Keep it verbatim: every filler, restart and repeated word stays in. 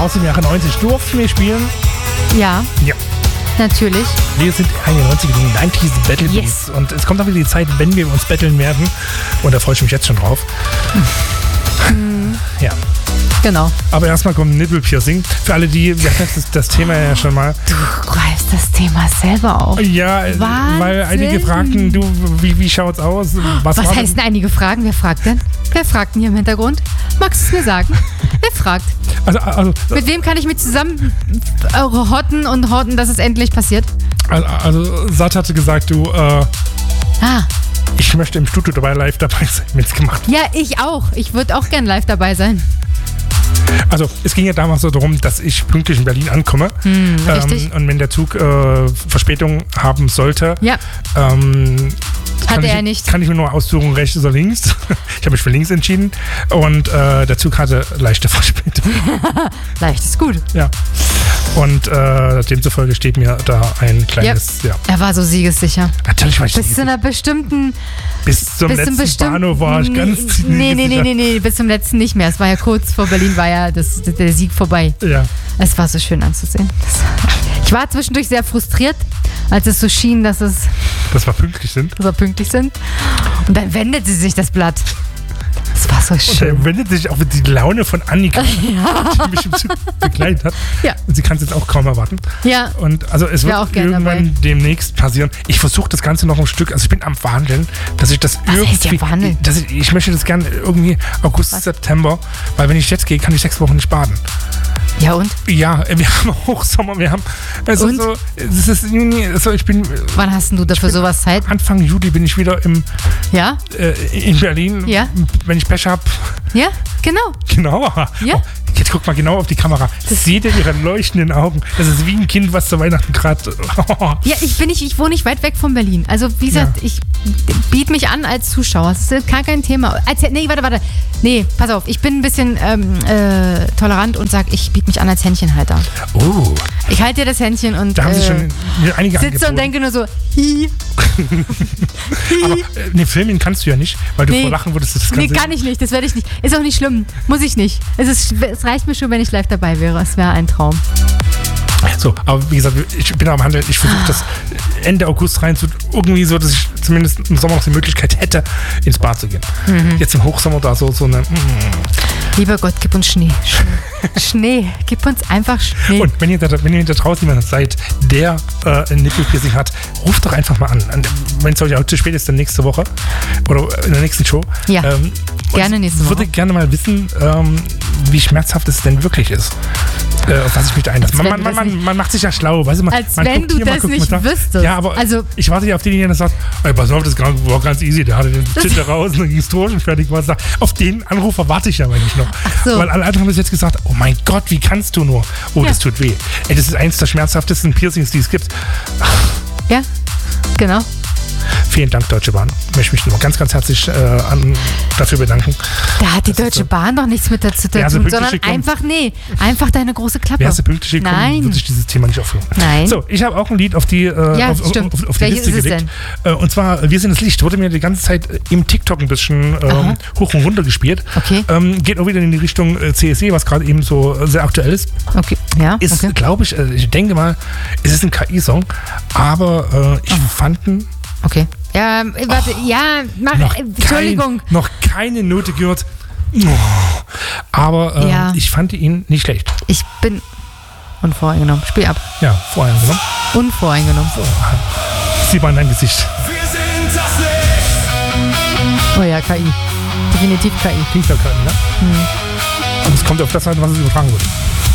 aus dem Jahre neunzig. Durften wir spielen? Ja. Ja. Natürlich. Wir sind in den neunziger, die neunziger Battle Beats. Yes. Und es kommt auch wieder die Zeit, wenn wir uns battlen werden. Und da freue ich mich jetzt schon drauf. Mhm. Ja. Genau. Aber erstmal kommt Nipple Piercing. Für alle, die, wir hatten das, das Thema ja schon mal. Du greifst das Thema selber auf. Ja, Wahnsinn. Weil einige fragten, du, wie, wie schaut's aus? Was, Was war heißt denn einige Fragen? Wer fragt denn? Wer fragt denn hier im Hintergrund? Magst du es mir sagen? Wer fragt? Also, also, Mit wem kann ich mich zusammen äh, hotten und horten, dass es endlich passiert? also, also Sat hatte gesagt, du, äh, Ah. ich möchte im Studio dabei live dabei sein, mitgemacht. Ja, ich auch. Ich würde auch gern live dabei sein. Also es ging ja damals so darum, dass ich pünktlich in Berlin ankomme. Hm, richtig. Ähm, und wenn der Zug äh, Verspätung haben sollte, Ja. ähm, kann Hatte ich, er nicht. kann ich mir nur aussuchen, rechts oder links. Ich habe mich für links entschieden und äh, der Zug hatte leichte Verspätung. Leicht ist gut. Ja. Und äh, demzufolge steht mir da ein kleines, ja. Er war so siegessicher. Natürlich war ich Bis zu einer bestimmten... bis zum bis zum letzten bestimmten... Bahnhof war ich ganz Nee, nee, nee, sicher. nee, nee, bis zum letzten nicht mehr. Es war ja kurz vor Berlin, war ja das, der Sieg vorbei. Ja. Es war so schön anzusehen. Das, ich war zwischendurch sehr frustriert, als es so schien, dass, es, Dass wir pünktlich sind. dass wir pünktlich sind. Und dann wendete sich das Blatt. Es war so Und schön. dann wendet sich auch die Laune von Annika, die mich im Zug begleitet hat. Ja. Und sie kann es jetzt auch kaum erwarten. Ja, Und also es wird Wär auch gern irgendwann dabei. demnächst passieren. Ich versuche das Ganze noch ein Stück, also ich bin am Verhandeln, dass ich das Was heißt irgendwie, ja verhandeln? dass ich, ich möchte das gerne irgendwie August, Was? September, weil wenn ich jetzt gehe, kann ich sechs Wochen nicht baden. ja und? Ja, wir haben Hochsommer, wir haben, also Und? so, es ist Juni, also ich bin, Wann hast denn du dafür sowas Zeit? Anfang Juli bin ich wieder im, Ja? äh, in Berlin, Ja. wenn ich Pech habe. Ja? Genau. Genau. Ja. Oh, jetzt guck mal genau auf die Kamera. Seht ihr ihre leuchtenden Augen? Das ist wie ein Kind, was zu Weihnachten gerade... Ja, ich bin nicht, ich wohne nicht weit weg von Berlin. Also wie gesagt, Ja. ich biete mich an als Zuschauer. Das ist gar kein Thema. Als, nee, warte, warte. Nee, pass auf. Ich bin ein bisschen ähm, äh, tolerant und sage, ich biete mich an als Händchenhalter. Oh, Ich halte dir das Händchen und da haben sie äh, schon einige sitze und angeboten. denke nur so, hi. Aber äh, ne, filmen kannst du ja nicht, weil du Nee. vor Lachen würdest das Nee, Ganze... kann ich nicht. Das werde ich nicht. Ist auch nicht schlimm. Muss ich nicht. Es, ist, es reicht mir schon, wenn ich live dabei wäre. Es wäre ein Traum. So, aber wie gesagt, ich bin am Handeln. Ich versuche das Ende August rein zu... Irgendwie so, dass ich zumindest im Sommer noch die Möglichkeit hätte, ins Bad zu gehen. Mhm. Jetzt im Hochsommer da so, so eine... Mm. Lieber Gott, gib uns Schnee. Schnee. Schnee. Gib uns einfach Schnee. Und wenn ihr, da, wenn ihr da draußen jemand seid, der äh, ein Nippelpiercing hat, ruft doch einfach mal an. Wenn es euch auch zu spät ist, dann nächste Woche oder in der nächsten Show. Ja, ähm, gerne nächste Ich würde Woche. gerne mal wissen, ähm, wie schmerzhaft es denn wirklich ist. Äh, auf was ich mich da einlasse. Man, wenn man, du man, das man, man macht sich ja schlau. Weißt du, man, Als man wenn guckt du hier, man das guckt nicht mal da. wüsstest. Ja, aber Also- ich warte ja auf den, der sagt, ey, pass auf, das war ganz easy. Der hatte den Shit da raus und dann ging es durch und fertig war es da. Auf den Anrufer warte ich ja eigentlich noch. so. Weil alle anderen haben bis jetzt gesagt, oh mein Gott, wie kannst du nur? Oh, Ja. das tut weh. Ey, das ist eins der schmerzhaftesten Piercings, die es gibt. Ja, genau. Vielen Dank, Deutsche Bahn. Ich möchte mich nochmal ganz, ganz herzlich äh, an, dafür bedanken. Da hat die Das ist Deutsche so. Bahn doch nichts mit dazu zu Wäre sie tun, pünktlich sondern gekommen? einfach, nee, einfach deine große Klappe. Wärst du pünktlich gekommen, Nein. würde ich dieses Thema nicht aufführen. Nein. So, ich habe auch ein Lied auf die, äh, Ja, auf, auf, stimmt. auf, auf die Welches Liste ist es gelegt. Äh, und zwar Wir sind das Licht. Wurde mir die ganze Zeit äh, im TikTok ein bisschen ähm, Aha. hoch und runter gespielt. Okay. Ähm, geht auch wieder in die Richtung äh, C S E, was gerade eben so äh, sehr aktuell ist. Okay, ja, Ist, okay. glaube ich, äh, ich denke mal, es ist ein K I-Song, aber äh, ich fand ihn okay. Ja, äh, warte, ja, mach, noch, äh, Entschuldigung. Kein, noch keine Note gehört. Oh. Aber äh, Ja. ich fand ihn nicht schlecht. Ich bin unvoreingenommen. Spiel ab. Ja, vorher genommen. Unvoreingenommen. Sieh mal in dein Gesicht. Wir sind das Licht. Oh ja, K I. Definitiv K I. Klingt ja kein, ne? Und es kommt auf das an, was es übertragen wird.